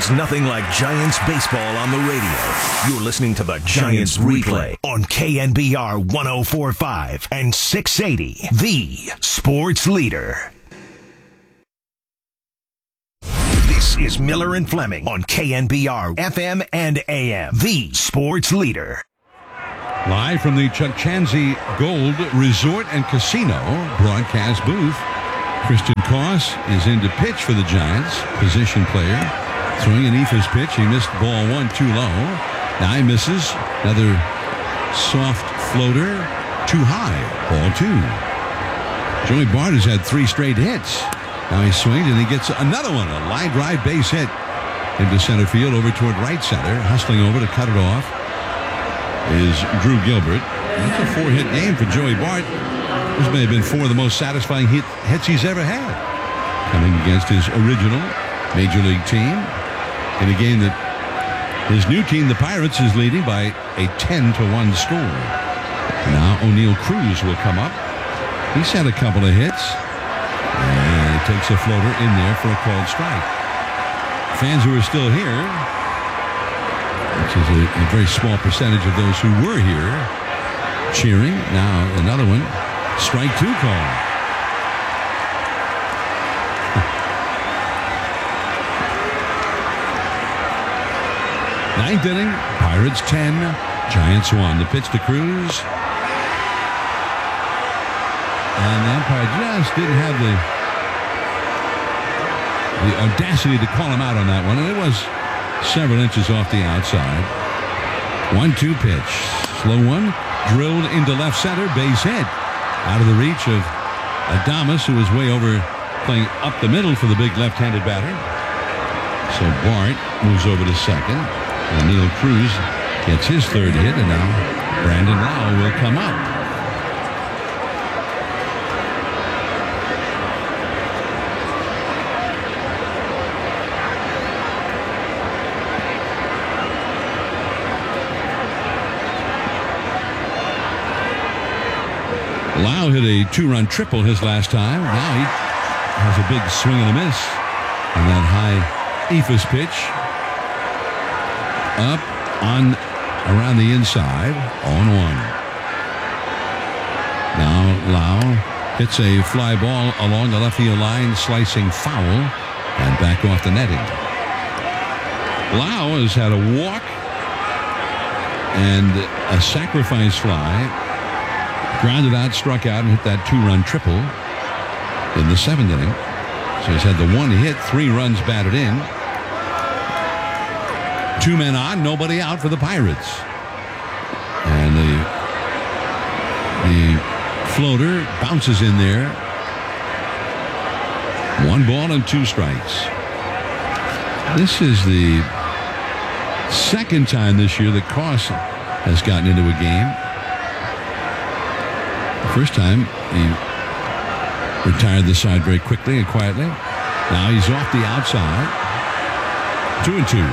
There's nothing like Giants baseball on the radio. You're listening to the Giants replay on KNBR 104.5 and 680, the sports leader. This is Miller and Fleming on KNBR FM and AM, the sports leader. Live from the Chukchansi Gold Resort and Casino broadcast booth, Christian Koss is in to pitch for the Giants, position player. Throwing an Ephus pitch, he missed ball one too low. Now he misses another soft floater, too high, ball two. Joey Bart has had 3 straight hits. Now he swings and he gets another one, a line drive base hit into center field over toward right center. Hustling over to cut it off is Drew Gilbert. That's a 4-hit game for Joey Bart. This may have been 4 of the most satisfying hits he's ever had. Coming against his original Major League team in a game that his new team, the Pirates, is leading by a 10-1 score. Now O'Neill Cruz will come up. He's had a couple of hits. And he takes a floater in there for a called strike. Fans who are still here, which is a very small percentage of those who were here, cheering. Now another one. Strike 2 call. Ninth inning, Pirates 10, Giants 1. The pitch to Cruz. And the umpire just didn't have the audacity to call him out on that one. And it was several inches off the outside. 1-2 pitch. Slow one. Drilled into left center. Base hit. Out of the reach of Adames, who was way over playing up the middle for the big left-handed batter. So Bart moves over to second. And O'Neill Cruz gets his 3rd hit, and now Brandon Lau will come up. Lau hit a 2-run triple his last time. Now he has a big swing and a miss on that high Ephus pitch. Up on around the inside, 0-1. Now Lau hits a fly ball along the left field line, slicing foul and back off the netting. Lau has had a walk and a sacrifice fly. Grounded out, struck out, and hit that 2-run triple in the 7th inning. So he's had the 1 hit, 3 runs batted in. 2 men on, nobody out for the Pirates. And the floater bounces in there. 1 ball and 2 strikes. This is the 2nd time this year that Koss has gotten into a game. First time, he retired the side very quickly and quietly. Now he's off the outside. 2-2.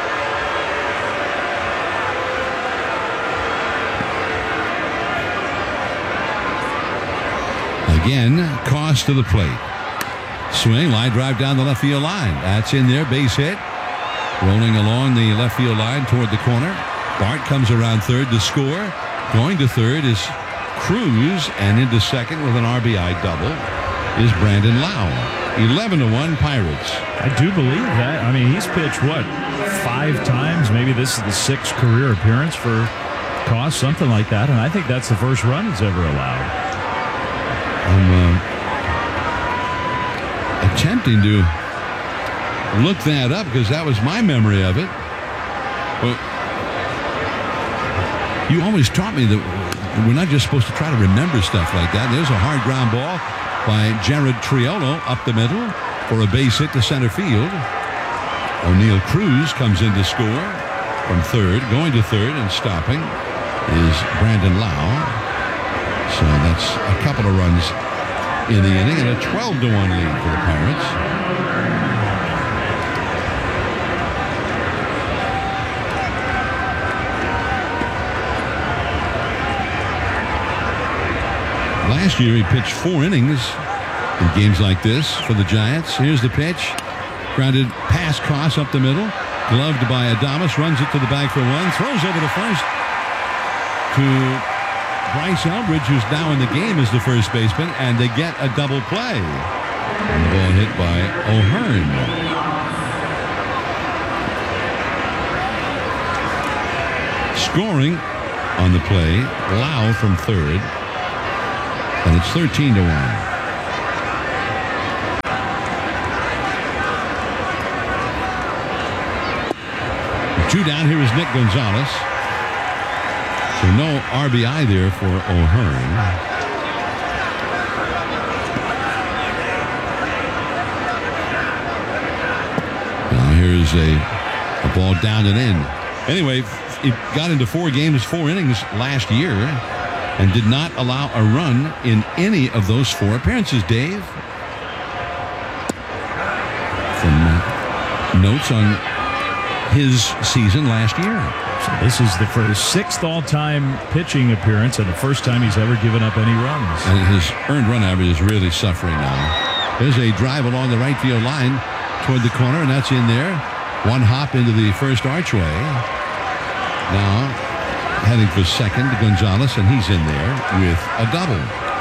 Again, Koss to the plate. Swing, line drive down the left field line. That's in there, base hit. Rolling along the left field line toward the corner. Bart comes around third to score. Going to third is Cruz, and into second with an RBI double is Brandon Lau. 11-1 Pirates. I do believe that. I mean, he's pitched, 5 times? Maybe this is the 6th career appearance for Koss, something like that. And I think that's the first run he's ever allowed. I'm attempting to look that up because that was my memory of it. Well, you always taught me that we're not just supposed to try to remember stuff like that. There's a hard ground ball by Jared Triolo up the middle for a base hit to center field. O'Neill Cruz comes in to score from third. Going to third and stopping is Brandon Lau. So that's a couple of runs in the inning and a 12-1 lead for the Pirates. Last year he pitched 4 innings in games like this for the Giants. Here's the pitch. Grounded pass cross up the middle. Gloved by Adames. Runs it to the bag for one. Throws over to first to Bryce Eldridge, who's now in the game as the first baseman. And they get a double play. And the ball hit by O'Hearn. Scoring on the play, Lau from third. And it's 13-1. Two down. Here is Nick Gonzalez. So no RBI there for O'Hearn. Now here's a ball down and in. Anyway, he got into 4 games, 4 innings last year, and did not allow a run in any of those 4 appearances. Dave, from notes on his season last year. So this is for his 6th all-time pitching appearance and the first time he's ever given up any runs. And his earned run average is really suffering now. There's a drive along the right field line toward the corner, and that's in there. One hop into the first archway. Now heading for second, Gonzalez, and he's in there with a double.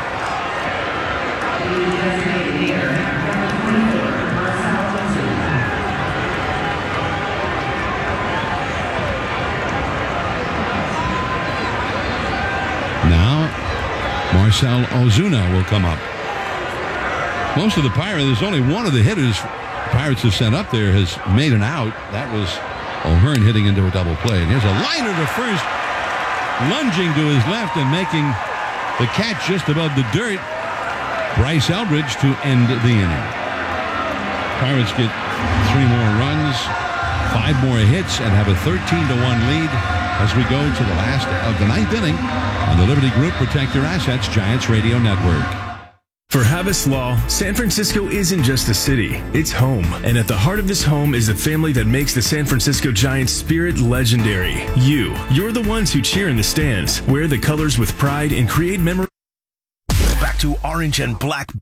Now, Marcell Ozuna will come up. Most of the Pirates, there's only one of the hitters Pirates have sent up there has made an out. That was O'Hearn hitting into a double play. And here's a liner to first, lunging to his left and making the catch just above the dirt. Bryce Eldridge to end the inning. Pirates get 3 more runs, 5 more hits, and have a 13-1 lead as we go to the last of the 9th inning on the Liberty Group Protect Your Assets Giants Radio Network. For Habas Law, San Francisco isn't just a city, it's home. And at the heart of this home is the family that makes the San Francisco Giants spirit legendary. You're the ones who cheer in the stands, wear the colors with pride, and create memories. Back to Orange and Black.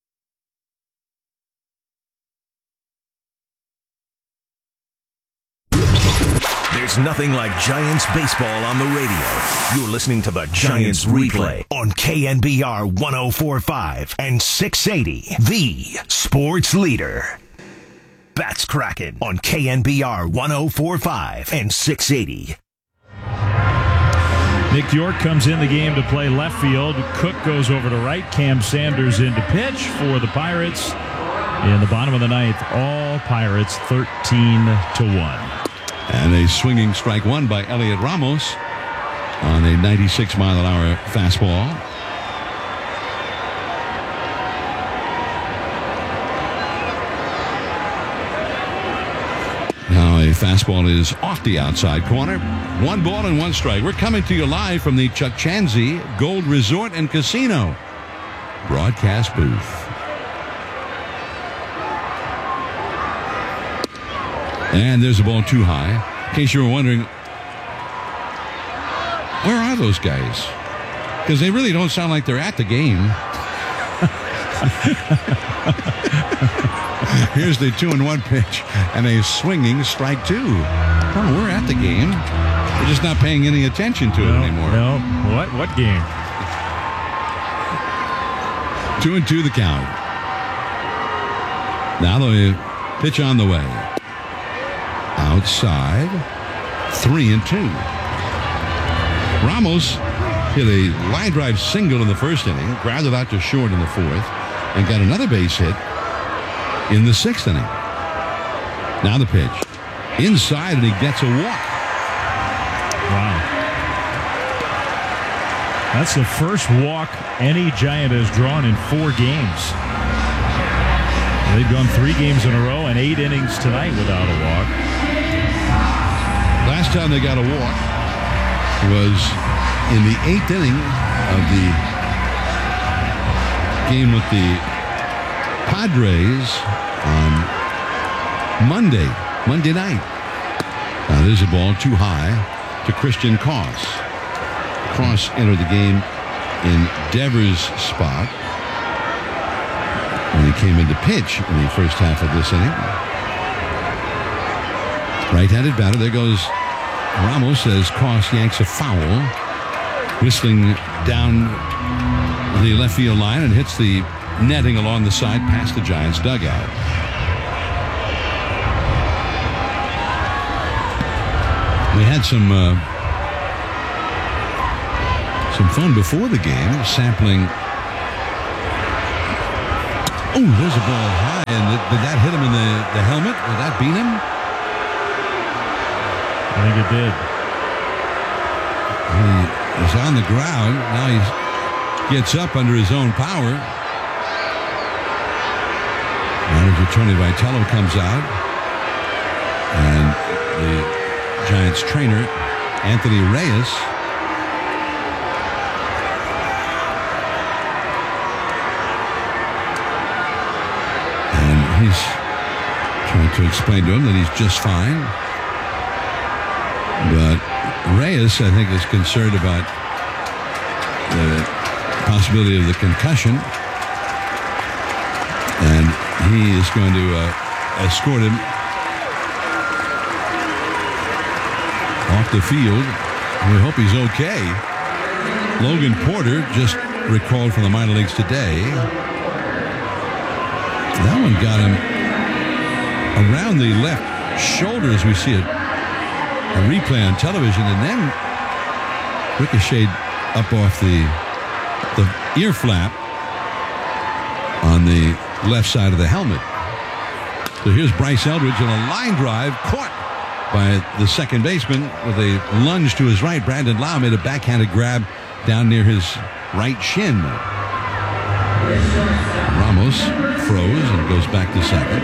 There's nothing like Giants baseball on the radio. You're listening to the Giants Replay on KNBR 104.5 and 680, the sports leader. Bats cracking on KNBR 104.5 and 680. Nick York comes in the game to play left field. Cook goes over to right. Cam Sanders in to pitch for the Pirates. In the bottom of the 9th, all Pirates 13-1. And a swinging strike one by Elliot Ramos on a 96-mile-an-hour fastball. Now a fastball is off the outside corner. 1 ball and 1 strike. We're coming to you live from the Chuck Chanzy Gold Resort and Casino broadcast booth. And there's a ball too high. In case you were wondering, where are those guys? Because they really don't sound like they're at the game. Here's the 2-1 pitch and a swinging strike 2. Oh, we're at the game. We're just not paying any attention to it anymore. No. What game? 2-2 the count. Now the pitch on the way. Outside, 3-2. Ramos hit a line drive single in the first inning, grounded out to short in the 4th, and got another base hit in the 6th inning. Now the pitch. Inside, and he gets a walk. Wow. That's the first walk any Giant has drawn in 4 games. They've gone 3 games in a row and 8 innings tonight without a walk. Last time they got a walk was in the 8th inning of the game with the Padres on Monday night. Now there's a ball too high to Christian Koss. Koss entered the game in Devers' spot when he came in to pitch in the first half of this inning. Right-handed batter. There goes Ramos as Koss yanks a foul. Whistling down the left field line and hits the netting along the side past the Giants dugout. We had some fun before the game, sampling. Oh, there's a ball high, and did that hit him in the helmet? Did that beat him? I think it did. He's on the ground. Now he gets up under his own power. Manager Tony Vitello comes out, and the Giants trainer Anthony Reyes he's trying to explain to him that he's just fine. But Reyes, I think, is concerned about the possibility of the concussion. And he is going to escort him off the field. We hope he's okay. Logan Porter just recalled from the minor leagues today. That one got him around the left shoulder as we see a replay on television, and then ricocheted up off the ear flap on the left side of the helmet. So here's Bryce Eldridge on a line drive, caught by the second baseman with a lunge to his right. Brandon Lau made a backhanded grab down near his right shin. Ramos froze and goes back to second.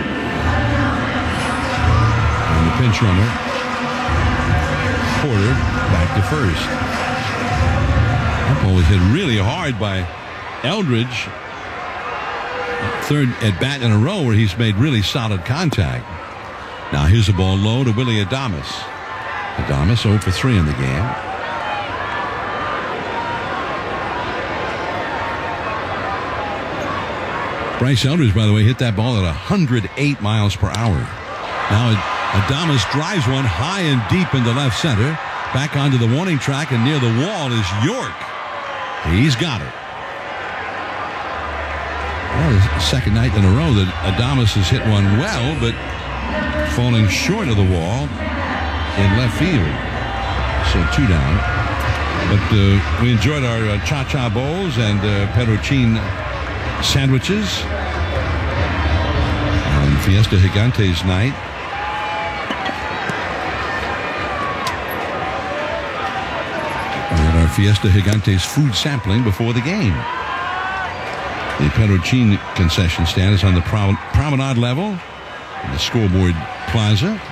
And the pinch runner, Porter, back to first. That ball was hit really hard by Eldridge. Third at bat in a row where he's made really solid contact. Now here's a ball low to Willy Adames. Adames 0 for 3 in the game. Bryce Eldridge, by the way, hit that ball at 108 miles per hour. Now Adames drives one high and deep into left center. Back onto the warning track, and near the wall is York. He's got it. Well, it's the second night in a row that Adames has hit one well, but falling short of the wall in left field. So 2 down. But we enjoyed our cha-cha bowls and Perochin sandwiches on Fiesta Gigantes night. We had our Fiesta Gigantes food sampling before the game. The Perochin concession stand is on the promenade level in the scoreboard plaza.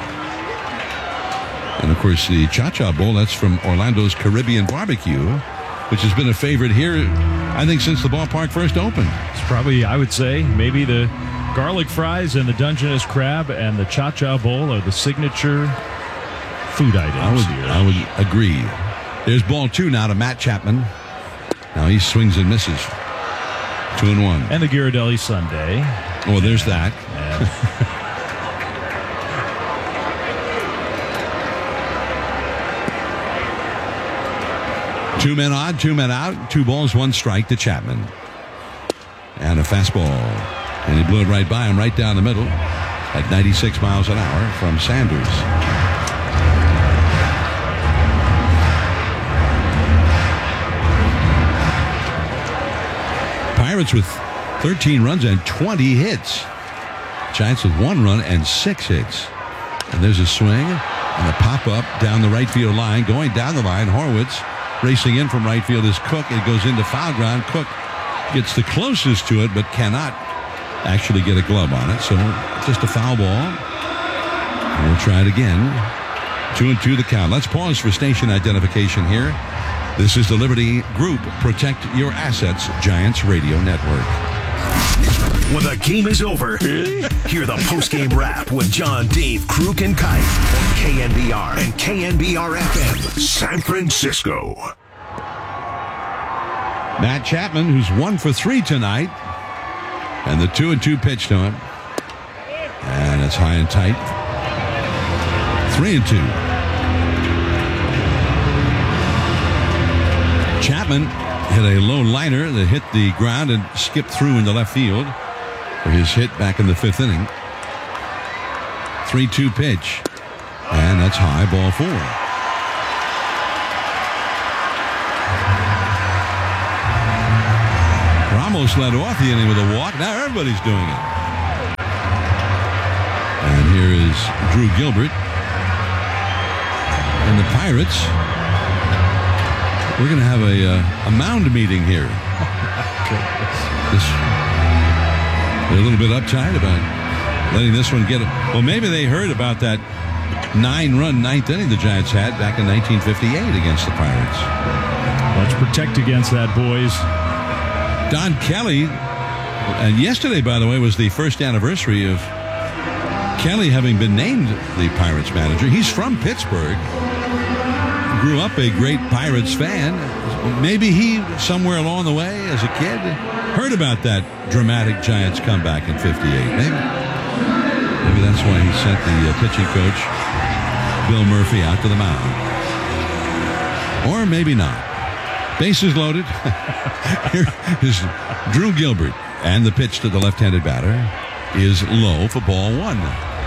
And of course the Cha-Cha Bowl, that's from Orlando's Caribbean Barbecue, which has been a favorite here, I think, since the ballpark first opened. It's probably, I would say, maybe the garlic fries and the Dungeness crab and the Cha-Cha Bowl are the signature food items here. I would agree. There's ball 2 now to Matt Chapman. Now he swings and misses. 2-1. And the Ghirardelli Sundae. Oh, there's that. Yeah. 2 men on, 2 men out, 2 balls, 1 strike to Chapman. And a fastball. And he blew it right by him, right down the middle at 96 miles an hour from Sanders. Pirates with 13 runs and 20 hits. Giants with 1 run and 6 hits. And there's a swing and a pop-up down the right field line. Going down the line, Horwitz racing in from right field is Cook. It goes into foul ground. Cook gets the closest to it, but cannot actually get a glove on it. So just a foul ball. And we'll try it again. 2-2 the count. Let's pause for station identification here. This is the Liberty Group Protect Your Assets Giants Radio Network. When the game is over, hear the post-game wrap with John, Dave, Kruk, and Kite on KNBR and KNBR-FM, San Francisco. Matt Chapman, who's 1 for 3 tonight, and the 2-2 pitch to him. And it's high and tight. 3-2. Chapman hit a low liner that hit the ground and skipped through into left field for his hit back in the 5th inning. 3-2 pitch. And that's high, ball 4. Ramos led off the inning with a walk. Now everybody's doing it. And here is Drew Gilbert. And the Pirates, we're going to have a mound meeting here. They're a little bit uptight about letting this one get it. Well, maybe they heard about that 9-run 9th inning the Giants had back in 1958 against the Pirates. Let's protect against that, boys. Don Kelly, and yesterday, by the way, was the first anniversary of Kelly having been named the Pirates manager. He's from Pittsburgh. Grew up a great Pirates fan. Maybe he, somewhere along the way as a kid, heard about that dramatic Giants comeback in 58. Maybe that's why he sent the pitching coach, Bill Murphy, out to the mound. Or maybe not. Bases loaded. Here is Drew Gilbert. And the pitch to the left-handed batter is low for ball 1.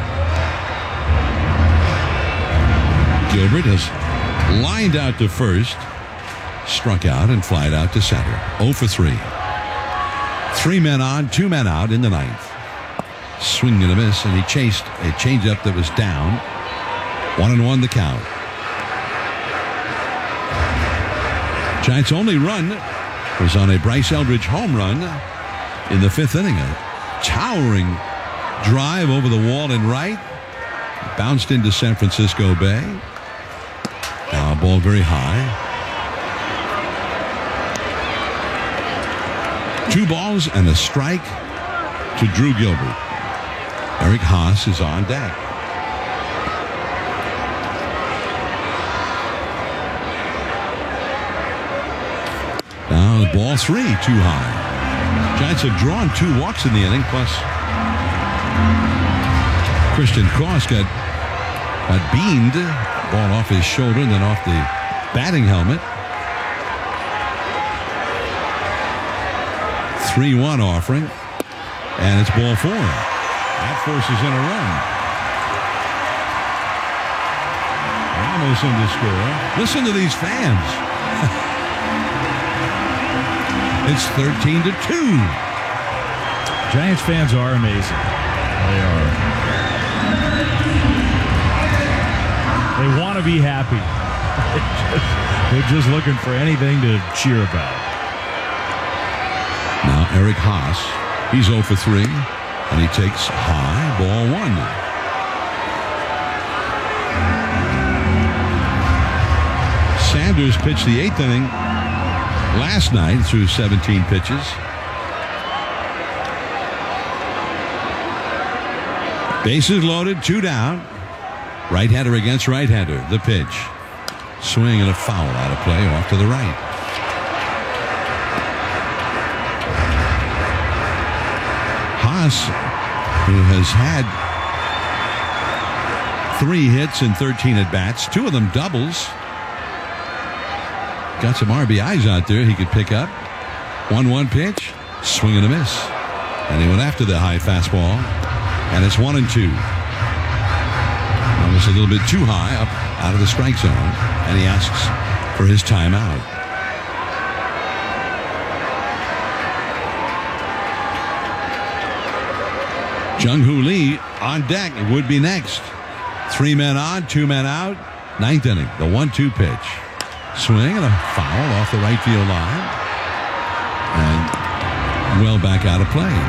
Gilbert has lined out to first, struck out, and flied out to center. 0 for 3. 3 men on, 2 men out in the 9th. Swing and a miss, and he chased a changeup that was down. 1-1 the count. Giants' only run was on a Bryce Eldridge home run in the 5th inning. A towering drive over the wall in right. Bounced into San Francisco Bay. Now a ball very high. 2 balls and a strike to Drew Gilbert. Eric Haas is on deck. Now ball 3, too high. Giants have drawn 2 walks in the inning, plus Christian Cross got beamed. Ball off his shoulder and then off the batting helmet. 3-1 offering. And it's ball 4. That forces in a run. Ramos in to score. Listen to these fans. It's 13-2. Giants fans are amazing. They are. They want to be happy. They're just looking for anything to cheer about. Now Eric Haas, he's 0 for 3, and he takes high, ball 1. Sanders pitched the 8th inning last night through 17 pitches. Bases loaded, 2 down. Right-hander against right-hander. The pitch. Swing and a foul out of play off to the right. Haas, who has had 3 hits and 13 at-bats, 2 of them doubles. Got some RBIs out there he could pick up. 1-1 pitch. Swing and a miss. And he went after the high fastball. And it's 1-2. Almost a little bit too high up out of the strike zone. And he asks for his timeout. Jung-Hoo Lee on deck. It would be next. 3 men on, 2 men out. 9th inning. The 1-2 pitch. Swing and a foul off the right field line. And well back out of play.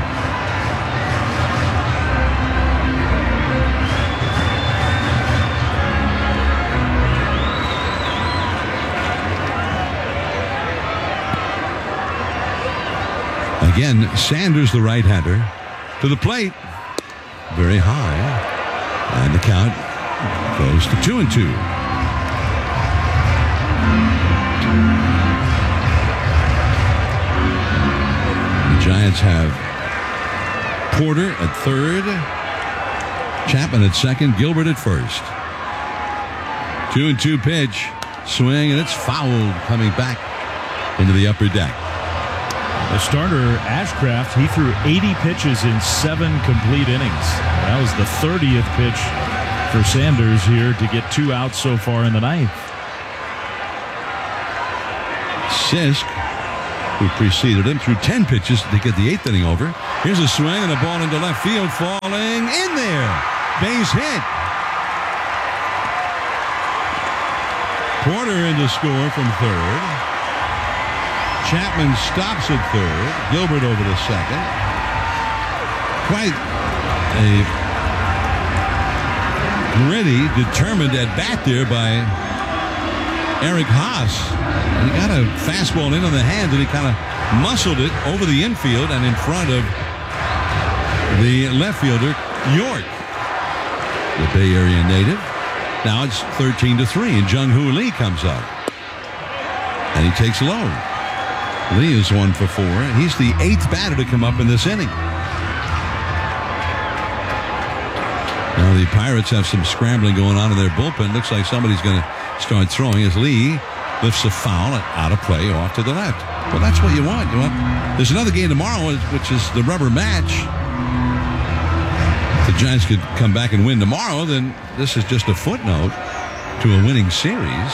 Again, Sanders, the right-hander, to the plate. Very high. And the count goes to 2-2. The Giants have Porter at third, Chapman at second, Gilbert at first. 2-2 pitch. Swing, and it's fouled coming back into the upper deck. The starter, Ashcraft, he threw 80 pitches in 7 complete innings. That was the 30th pitch for Sanders here to get 2 outs so far in the 9th. Sisk, who preceded him, threw 10 pitches to get the 8th inning over. Here's a swing and a ball into left field, falling in there. Base hit. Porter in to score from third. Chapman stops at third. Gilbert over to second. Quite a gritty, determined at bat there by Eric Haas. He got a fastball in on the hand, and he kind of muscled it over the infield and in front of the left fielder, York, the Bay Area native. Now it's 13-3, and Jung-Hoo Lee comes up. And he takes low. Lee is 1 for 4. He's the 8th batter to come up in this inning. Now the Pirates have some scrambling going on in their bullpen. Looks like somebody's going to start throwing as Lee lifts a foul out of play off to the left. Well, that's what you want. There's another game tomorrow, which is the rubber match. If the Giants could come back and win tomorrow, then this is just a footnote to a winning series.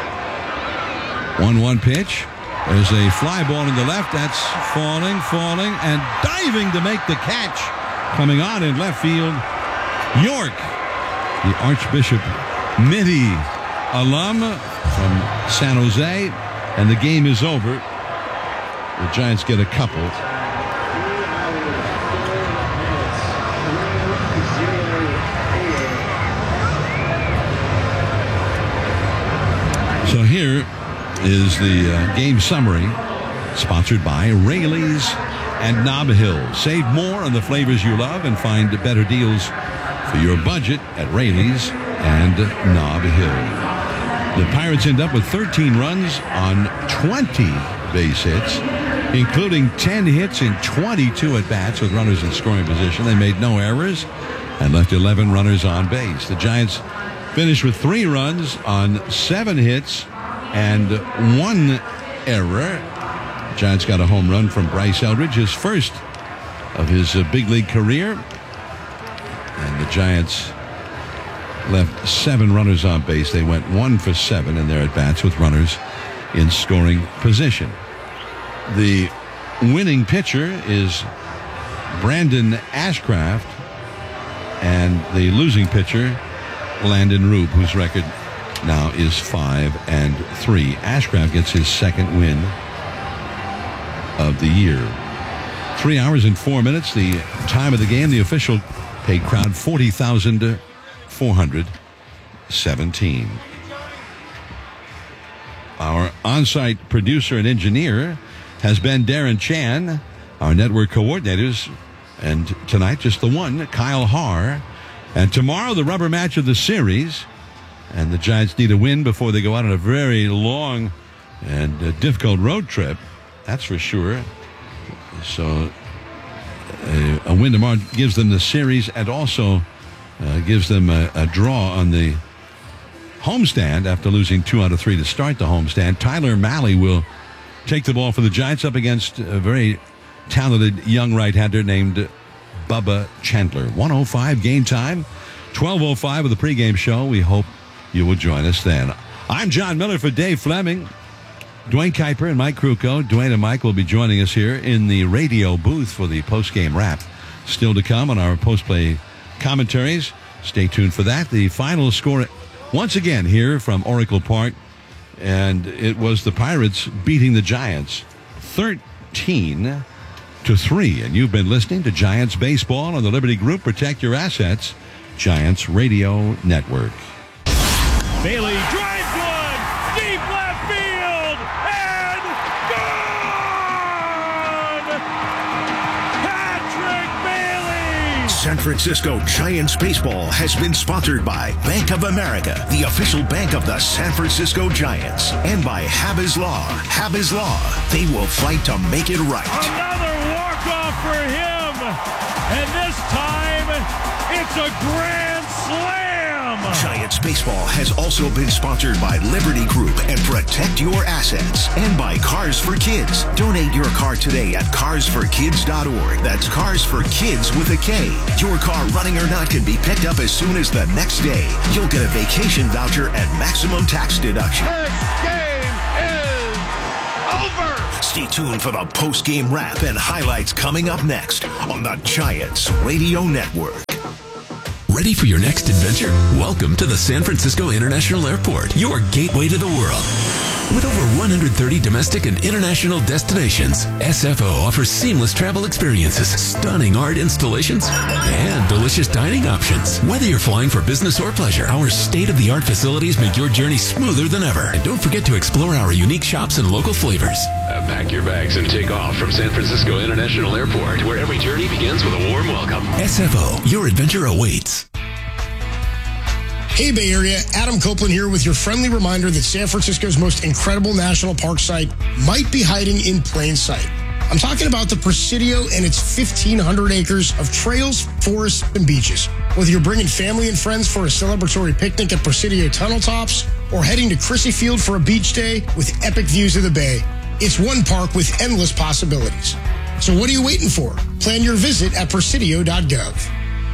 1-1 pitch. There's a fly ball in the left. That's falling, and diving to make the catch. Coming on in left field, York, the Archbishop Mitty alum from San Jose. And the game is over. The Giants get a couple. So here is the game summary, sponsored by Raley's and Nob Hill. Save more on the flavors you love and find better deals for your budget at Raley's and Nob Hill. The Pirates end up with 13 runs on 20 base hits, including 10 hits in 22 at-bats with runners in scoring position. They made no errors and left 11 runners on base. The Giants finished with 3 runs on 7 hits and 1 error. Giants got a home run from Bryce Eldridge, his first of his big league career. And the Giants left 7 runners on base. They went 1 for 7 in their at-bats with runners in scoring position. The winning pitcher is Brandon Ashcraft, and the losing pitcher, Landon Rube, whose record now is 5-3. Ashcraft gets his second win of the year. 3 hours and 4 minutes, the time of the game. The official paid crowd 40,417. Our on-site producer and engineer has been Darren Chan. Our network coordinators, and tonight just the one, Kyle Haar. And tomorrow, the rubber match of the series. And the Giants need a win before they go out on a very long and difficult road trip. That's for sure. So a win tomorrow gives them the series and also gives them a draw on the homestand after losing 2 out of 3 to start the homestand. Tyler Mahle will take the ball for the Giants up against a very talented young right-hander named Bubba Chandler. 1:05 game time, 12:05 of the pregame show. We hope you will join us then. I'm John Miller for Dave Fleming. Dwayne Kuiper and Mike Krukow. Dwayne and Mike will be joining us here in the radio booth for the postgame wrap. Still to come on our post-play commentaries. Stay tuned for that. The final score once again here from Oracle Park, and it was the Pirates beating the Giants 13-3. And you've been listening to Giants Baseball on the Liberty Group Protect Your Assets Giants Radio Network. Bailey drives one deep left field and gone! Patrick Bailey! San Francisco Giants baseball has been sponsored by Bank of America, the official bank of the San Francisco Giants, and by Habas Law. Habas Law. They will fight to make it right. Another walk-off for him, and this time it's a grand slam! Giants Baseball has also been sponsored by Liberty Group and Protect Your Assets, and by Cars for Kids. Donate your car today at carsforkids.org. That's Cars for Kids with a K. Your car, running or not, can be picked up as soon as the next day. You'll get a vacation voucher and maximum tax deduction. This game is over. Stay tuned for the post-game wrap and highlights coming up next on the Giants Radio Network. Ready for your next adventure? Welcome to the San Francisco International Airport, your gateway to the world. With over 130 domestic and international destinations, SFO offers seamless travel experiences, stunning art installations, and delicious dining options. Whether you're flying for business or pleasure, our state-of-the-art facilities make your journey smoother than ever. And don't forget to explore our unique shops and local flavors. Pack your bags and take off from San Francisco International Airport, where every journey begins with a warm welcome. SFO, your adventure awaits. Hey Bay Area, Adam Copeland here with your friendly reminder that San Francisco's most incredible national park site might be hiding in plain sight. I'm talking about the Presidio and its 1,500 acres of trails, forests, and beaches. Whether you're bringing family and friends for a celebratory picnic at Presidio tunnel tops or heading to Crissy Field for a beach day with epic views of the bay, it's one park with endless possibilities. So what are you waiting for? Plan your visit at presidio.gov.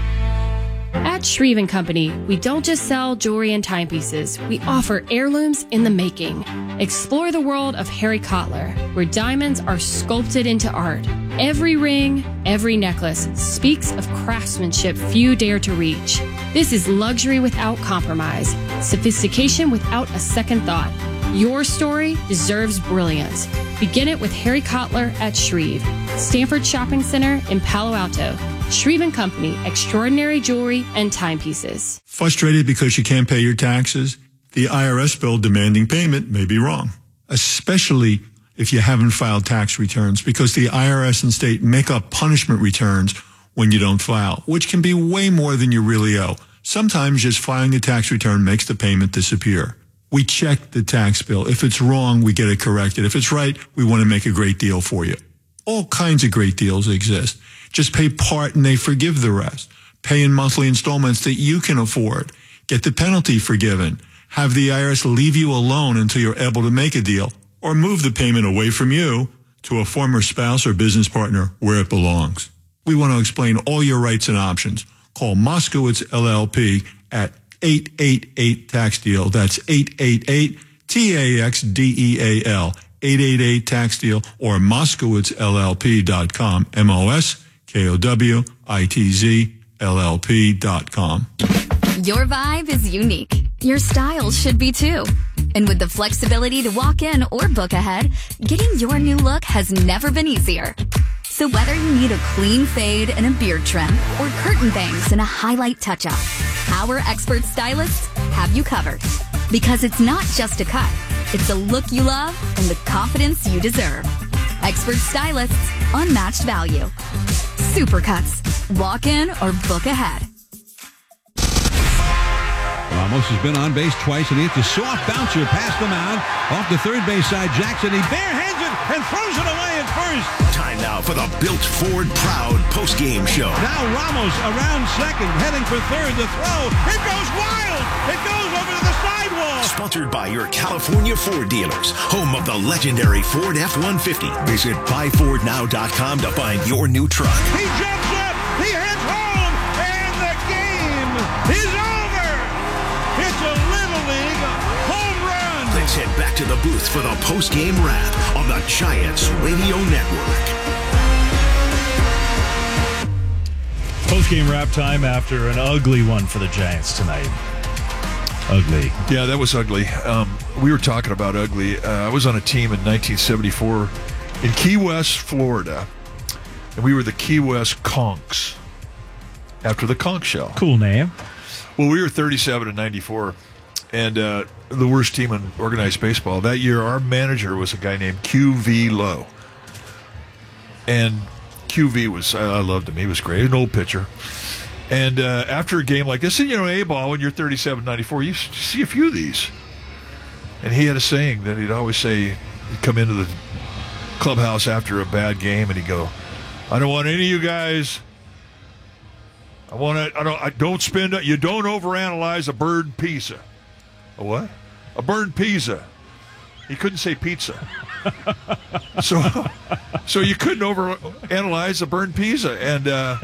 At Shreve & Company, we don't just sell jewelry and timepieces. We offer heirlooms in the making. Explore the world of Harry Cotler, where diamonds are sculpted into art. Every ring, every necklace speaks of craftsmanship few dare to reach. This is luxury without compromise, sophistication without a second thought. Your story deserves brilliance. Begin it with Harry Cotler at Shreve, Stanford Shopping Center in Palo Alto. Shreve & Company, extraordinary jewelry and timepieces. Frustrated because you can't pay your taxes? The IRS bill demanding payment may be wrong, especially if you haven't filed tax returns, because the IRS and state make up punishment returns when you don't file, which can be way more than you really owe. Sometimes just filing a tax return makes the payment disappear. We check the tax bill. If it's wrong, we get it corrected. If it's right, we want to make a great deal for you. All kinds of great deals exist. Just pay part and they forgive the rest. Pay in monthly installments that you can afford. Get the penalty forgiven. Have the IRS leave you alone until you're able to make a deal. Or move the payment away from you to a former spouse or business partner where it belongs. We want to explain all your rights and options. Call Moskowitz LLP at 888-TAX-DEAL. That's 888-TAXDEAL. 888-TAX-DEAL or MoskowitzLLP.com. MoskowitzzLLP.com. Your vibe is unique. Your style should be too. And with the flexibility to walk in or book ahead, getting your new look has never been easier. So whether you need a clean fade and a beard trim or curtain bangs and a highlight touch-up, our expert stylists have you covered. Because it's not just a cut. It's a look you love and the confidence you deserve. Expert stylists, unmatched value. Supercuts. Walk in or book ahead. Ramos has been on base twice, and he hits a soft bouncer past the mound. Off the third base side, Jackson. He barehands it and throws it away at first. Time now for the Built Ford Proud postgame show. Now Ramos around second, heading for third. The throw. It goes wild. It goes over to the sidewall. Sponsored by your California Ford dealers, home of the legendary Ford F-150. Visit buyfordnow.com to find your new truck. He jumps up. He hits home. And the game is over. It's a Little League home run. Let's head back to the booth for the post-game wrap on the Giants Radio Network. Post-game wrap time after an ugly one for the Giants tonight. Ugly. Yeah, that was ugly. We were talking about ugly. I was on a team in 1974 in Key West, Florida, and we were the Key West Conchs after the conch shell. Cool name. Well, we were 37 and 94, and the worst team in organized baseball. That year, our manager was a guy named QV Lowe. And QV was, I loved him. He was great. An old pitcher. And after a game like this, A-ball, when you're 37, 94, you see a few of these. And he had a saying that he'd always say, he'd come into the clubhouse after a bad game, and he'd go, I don't want any of you guys Don't spend it. You don't overanalyze a burned pizza. A what? A burned pizza. He couldn't say pizza. So you couldn't overanalyze a burned pizza. And,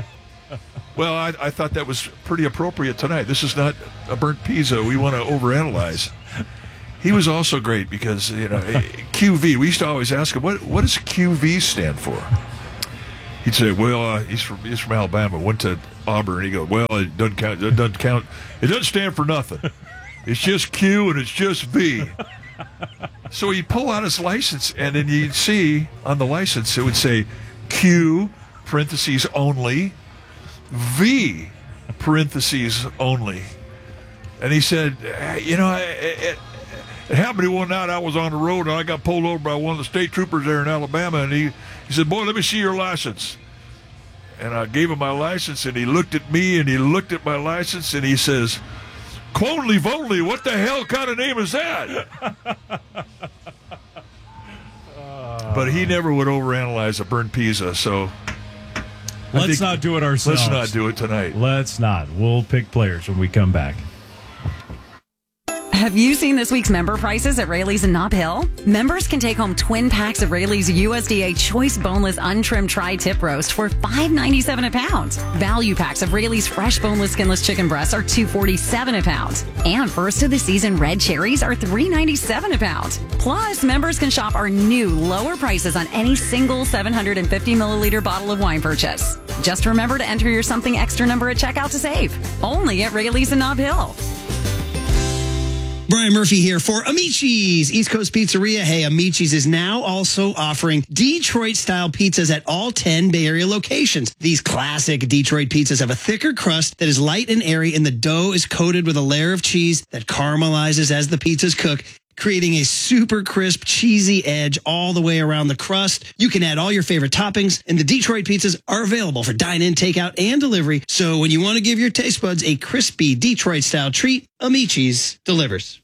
I thought that was pretty appropriate tonight. This is not a burnt pizza we want to overanalyze. He was also great because, QV, we used to always ask him, what does QV stand for? He'd say, he's from Alabama, went to Auburn. He'd go, it doesn't count. It doesn't stand for nothing. It's just Q and it's just V. So he'd pull out his license, and then you'd see on the license, it would say Q, parentheses, only, V, parentheses, only. And he said, it happened to me one night. I was on the road, and I got pulled over by one of the state troopers there in Alabama, and he said, boy, let me see your license. And I gave him my license, and he looked at me, and he looked at my license, and he says, Quonly Vonly, what the hell kind of name is that? But he never would overanalyze a burnt pizza, so let's not do it ourselves. Let's not do it tonight. Let's not. We'll pick players when we come back. Have you seen this week's member prices at Rayleigh's in Nob Hill? Members can take home twin packs of Rayleigh's USDA Choice Boneless Untrimmed Tri-Tip Roast for $5.97 a pound. Value packs of Rayleigh's Fresh Boneless Skinless Chicken Breasts are $2.47 a pound. And first of the season red cherries are $3.97 a pound. Plus, members can shop our new lower prices on any single 750 milliliter bottle of wine purchase. Just remember to enter your something extra number at checkout to save. Only at Rayleigh's in Nob Hill. Brian Murphy here for Amici's, East Coast Pizzeria. Hey, Amici's is now also offering Detroit-style pizzas at all 10 Bay Area locations. These classic Detroit pizzas have a thicker crust that is light and airy, and the dough is coated with a layer of cheese that caramelizes as the pizzas cook, creating a super crisp, cheesy edge all the way around the crust. You can add all your favorite toppings, and the Detroit pizzas are available for dine-in, takeout, and delivery. So when you want to give your taste buds a crispy Detroit-style treat, Amici's delivers.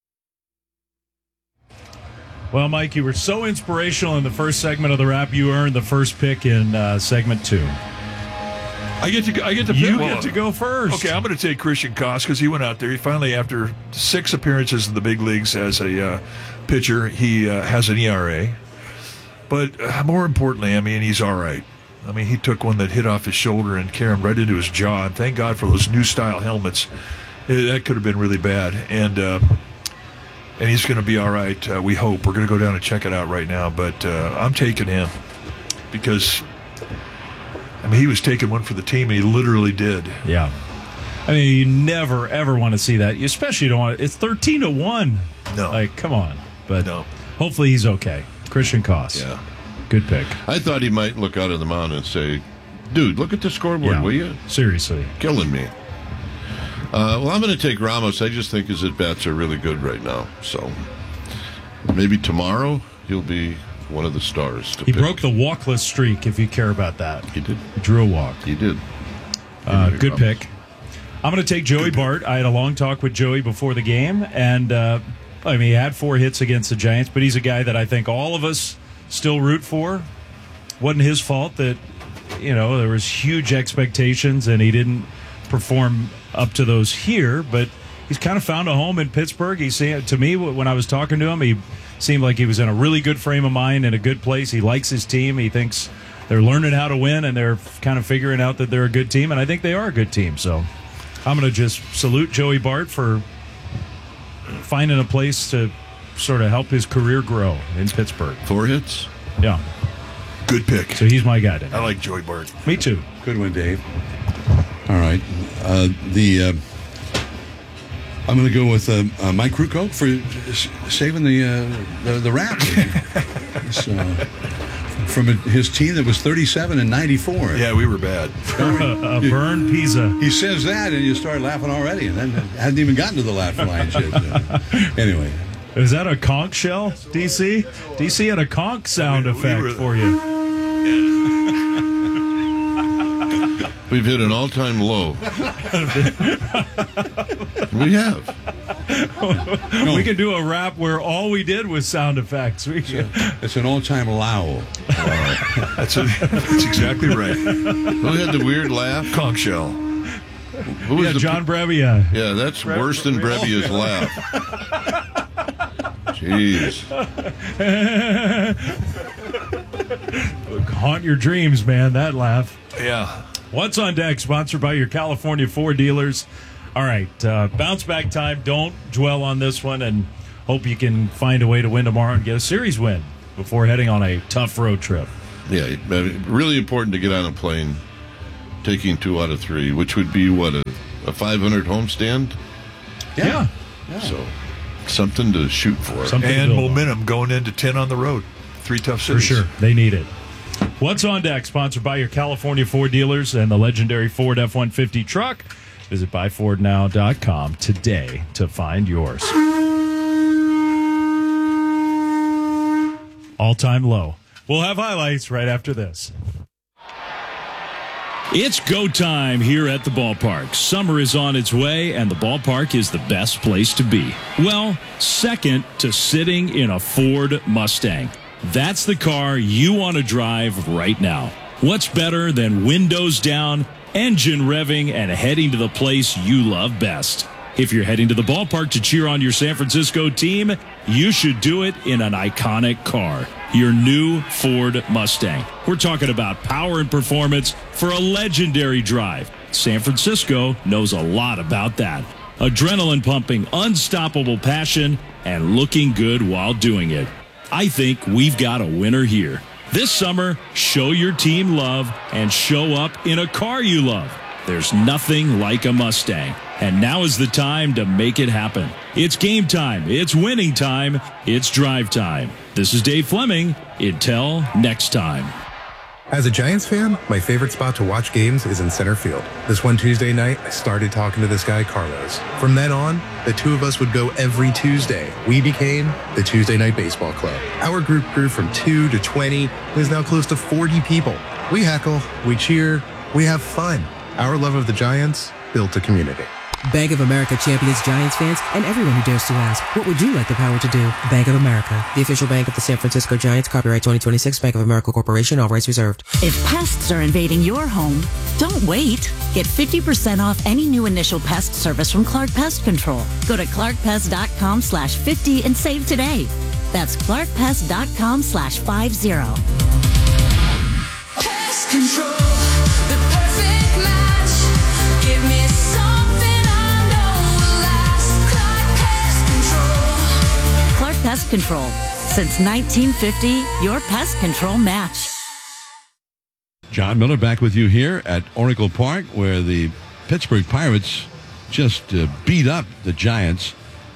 Well, Mike, you were so inspirational in the first segment of the wrap. You earned the first pick in segment 2. I get to pick. You get to go first. Okay, I'm going to take Christian Koss because he went out there. He finally, after 6 appearances in the big leagues as a pitcher, he has an ERA. But more importantly, he's all right. He took one that hit off his shoulder and carried him right into his jaw. And thank God for those new style helmets. That could have been really bad. And he's going to be all right, we hope. We're going to go down and check it out right now. But I'm taking him because, he was taking one for the team, and he literally did. Yeah. You never, ever want to see that. You especially don't want it. It's 13-1. No. Come on. But no. Hopefully he's okay. Christian Koss. Yeah. Good pick. I thought he might look out of the mound and say, dude, look at the scoreboard, will you? Seriously. Killing me. I'm going to take Ramos. I just think his at-bats are really good right now. So maybe tomorrow he'll be one of the stars. He broke the walkless streak, if you care about that. He did. He drew a walk. He did. Good pick. I'm going to take Joey Bart. I had a long talk with Joey before the game, and he had 4 hits against the Giants, but he's a guy that I think all of us still root for. Wasn't his fault that, there was huge expectations, and he didn't perform up to those here, but he's kind of found a home in Pittsburgh. To me, when I was talking to him, he seemed like he was in a really good frame of mind, in a good place. He likes his team. He thinks they're learning how to win, and they're kind of figuring out that they're a good team, and I think they are a good team. So I'm going to just salute Joey Bart for finding a place to sort of help his career grow in Pittsburgh. 4 hits? Yeah. Good pick. So he's my guy today. I like Joey Bart. Me too. Good one, Dave. All right. I'm going to go with Mike Krukow for saving the rap. From his team that was 37 and 94. Yeah, we were bad. A burned pizza. He says that, and you start laughing already, and then hadn't even gotten to the laugh line yet. Anyway. Is that a conch shell, DC? DC had a conch sound effect for you. We've hit an all-time low. We have. We could do a rap where all we did was sound effects. It's an all-time low. That's exactly right. Who had the weird laugh? Conch shell. Who was John Brebbia. Yeah, that's worse than Brebbia's laugh. Jeez. Haunt your dreams, man, that laugh. Yeah. What's on Deck, sponsored by your California Ford dealers. All right, bounce back time. Don't dwell on this one, and hope you can find a way to win tomorrow and get a series win before heading on a tough road trip. Yeah, really important to get on a plane taking 2 out of 3, which would be, what, a 500 homestand? Yeah. So, something to shoot for. And momentum going into 10 on the road. 3 tough cities. For sure. They need it. What's on Deck, sponsored by your California Ford dealers and the legendary Ford F-150 truck. Visit buyfordnow.com today to find yours. All-time low. We'll have highlights right after this. It's go time here at the ballpark. Summer is on its way, and the ballpark is the best place to be. Well, second to sitting in a Ford Mustang. That's the car you want to drive right now. What's better than windows down, engine revving, and heading to the place you love best? If you're heading to the ballpark to cheer on your San Francisco team, you should do it in an iconic car. Your new Ford Mustang. We're talking about power and performance for a legendary drive. San Francisco knows a lot about that. Adrenaline pumping, unstoppable passion, and looking good while doing it. I think we've got a winner here. This summer, show your team love and show up in a car you love. There's nothing like a Mustang. And now is the time to make it happen. It's game time. It's winning time. It's drive time. This is Dave Fleming. Until next time. As a Giants fan, my favorite spot to watch games is in center field. This one Tuesday night, I started talking to this guy, Carlos. From then on, the two of us would go every Tuesday. We became the Tuesday Night Baseball Club. Our group grew from 2 to 20 and is now close to 40 people. We heckle, we cheer, we have fun. Our love of the Giants built a community. Bank of America champions Giants fans and everyone who dares to ask, what would you like the power to do? Bank of America, the official bank of the San Francisco Giants. Copyright 2026, Bank of America Corporation, all rights reserved. If pests are invading your home, don't wait. Get 50% off any new initial pest service from Clark Pest Control. Go to clarkpest.com/50 and save today. That's clarkpest.com/50. Pest Control, the perfect match. Give me something I know will last. Clark Pest Control. Clark Pest Control. Since 1950, your pest control match. John Miller back with you here at Oracle Park, where the Pittsburgh Pirates just beat up the Giants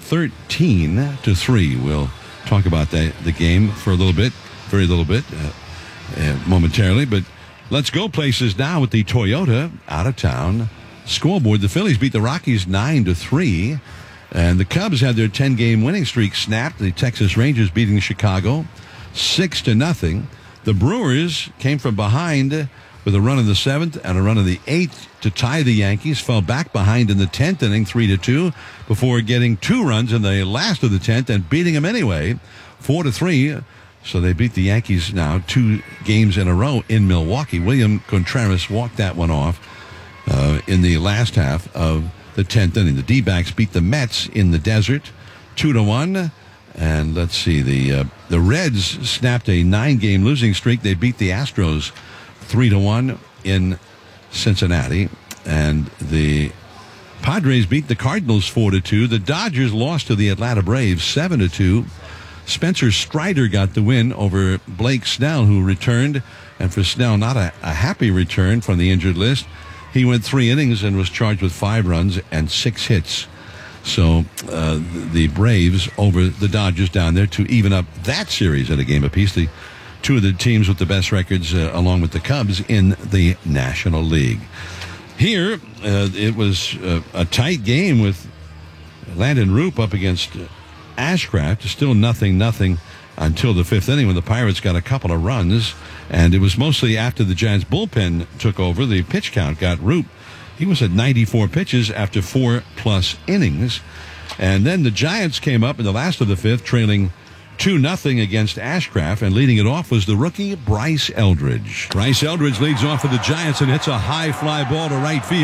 13-3. We'll talk about the game for a little bit, very little bit, momentarily. But let's go places now with the Toyota out-of-town scoreboard. The Phillies beat the Rockies 9-3. And the Cubs had their 10-game winning streak snapped. The Texas Rangers beating Chicago 6-0. The Brewers came from behind with a run in the 7th and a run in the 8th to tie the Yankees. Fell back behind in the 10th inning, 3-2, before getting 2 runs in the last of the 10th and beating them anyway, 4-3. So they beat the Yankees now 2 games in a row in Milwaukee. William Contreras walked that one off in the last half of the 10th inning. The D-backs beat the Mets in the desert 2-1. And let's see, the Reds snapped a 9-game losing streak. They beat the Astros 3-1 in Cincinnati. And the Padres beat the Cardinals 4-2. The Dodgers lost to the Atlanta Braves 7-2. Spencer Strider got the win over Blake Snell, who returned. And for Snell, not a happy return from the injured list. He went 3 innings and was charged with 5 runs and 6 hits. So the Braves over the Dodgers down there to even up that series at a game apiece. The 2 of the teams with the best records along with the Cubs in the National League. Here, it was a tight game with Landon Roop up against Ashcraft. Still 0-0 until the 5th inning when the Pirates got a couple of runs. And it was mostly after the Giants bullpen took over. The pitch count got Roop. He was at 94 pitches after 4+ innings. And then the Giants came up in the last of the 5th, trailing 2-0 against Ashcraft, and leading it off was the rookie Bryce Eldridge. Bryce Eldridge leads off for the Giants and hits a high fly ball to right field.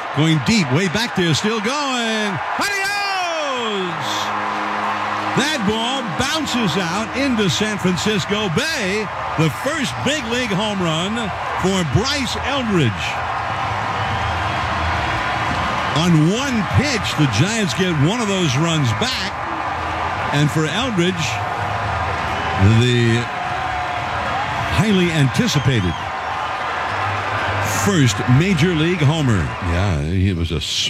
Going deep, way back there, still going. Adios! That ball bounces out into San Francisco Bay. The first big league home run for Bryce Eldridge. On one pitch, the Giants get one of those runs back. And for Eldridge, the highly anticipated first major league homer. Yeah, he was a